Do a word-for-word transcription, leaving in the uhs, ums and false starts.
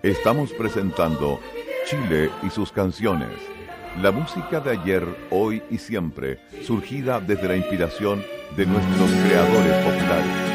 Estamos presentando Chile y sus canciones. La música de ayer, hoy y siempre, surgida desde la inspiración de nuestros creadores populares.